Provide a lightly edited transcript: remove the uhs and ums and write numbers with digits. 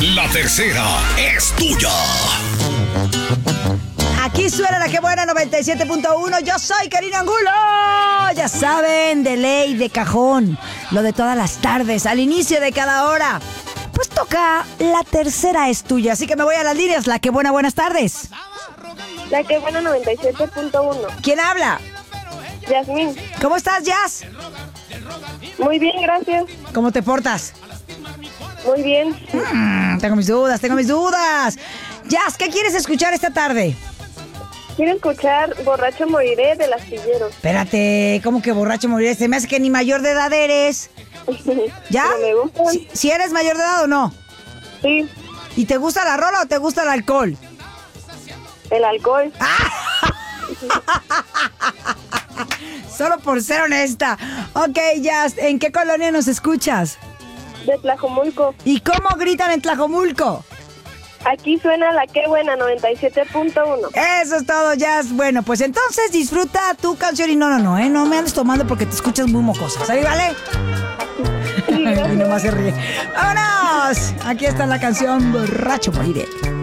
La tercera es tuya. Aquí suena la que buena 97.1. Yo soy Karina Angulo. Ya saben, de ley, de cajón. Lo de todas las tardes, al inicio de cada hora. Pues toca la tercera es tuya. Así que me voy a las líneas. La que buena, buenas tardes. La que buena 97.1. ¿Quién habla? Yasmín. ¿Cómo estás, Jazz? Muy bien, gracias. ¿Cómo te portas? Muy bien. Tengo mis dudas. Jazz, ¿qué quieres escuchar esta tarde? Quiero escuchar Borracho Moriré del Astillero. Espérate, ¿cómo que borracho moriré? Se me hace que ni mayor de edad eres. ¿Ya? Pero me gustan. ¿Si eres mayor de edad o no? Sí, ¿Y te gusta la rola o te gusta el alcohol? el alcohol. Solo por ser honesta. Ok, Jazz, ¿en qué colonia nos escuchas? De Tlajomulco. ¿Y cómo gritan en Tlajomulco? Aquí suena la que buena 97.1. Eso es todo, Jazz. Bueno, pues entonces disfruta tu canción y no me andes tomando porque te escuchas muy mocosa. ¿Sabes, vale? Sí, Y nomás se ríe. ¡Vámonos! Aquí está la canción Borracho Moriré.